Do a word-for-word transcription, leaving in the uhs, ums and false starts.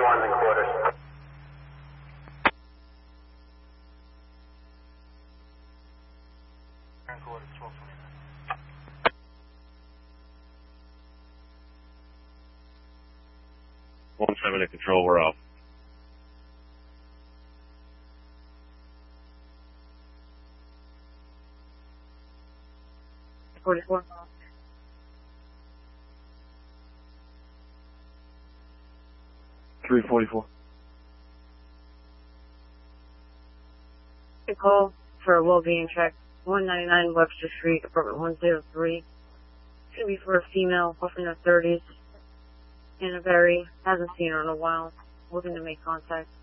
twenty-one's in quarters. In quarters, twelve twenty-nine. One seven to control, we're off. forty-four. three forty-four. A call for a well-being check. one ninety-nine Webster Street, apartment one oh three. It's going to be for a female, roughly in her thirties. In a very, hasn't seen her in a while. Looking to make contact.